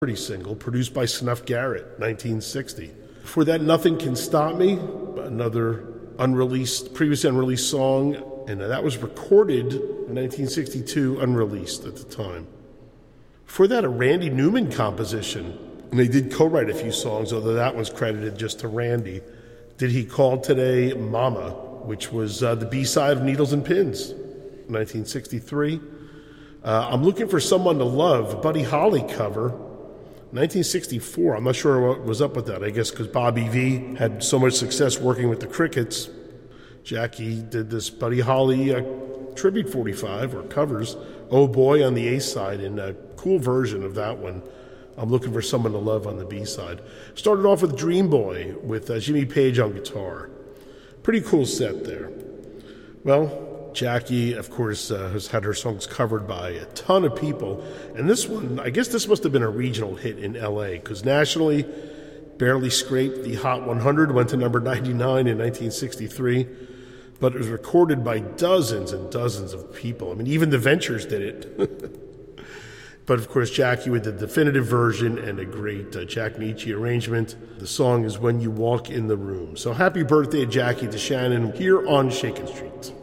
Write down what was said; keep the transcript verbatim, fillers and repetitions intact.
single produced by Snuff Garrett, nineteen sixty. Before that, Nothing Can Stop Me, another unreleased, previously unreleased song, and that was recorded in nineteen sixty-two, unreleased at the time. Before that, a Randy Newman composition, and they did co-write a few songs, although that one's credited just to Randy. Did He Call Today, Mama, which was uh, the B-side of Needles and Pins, nineteen sixty-three. Uh, I'm Looking for Someone to Love, Buddy Holly cover, nineteen sixty-four. I'm not sure what was up with that. I guess because Bobby V had so much success working with the Crickets. Jackie did this Buddy Holly uh, tribute forty-five, or covers, Oh Boy on the A side, and a cool version of that one. I'm Looking for Someone to Love on the B side. Started off with Dream Boy with uh, Jimmy Page on guitar. Pretty cool set there. Well, Jackie, of course, uh, has had her songs covered by a ton of people. And this one, I guess this must have been a regional hit in L A, because nationally, barely scraped the Hot one hundred, went to number ninety-nine in nineteen sixty-three. But it was recorded by dozens and dozens of people. I mean, even the Ventures did it. But, of course, Jackie with the definitive version and a great uh, Jack Nitzsche arrangement. The song is When You Walk in the Room. So happy birthday, Jackie DeShannon, here on Shakin' Street.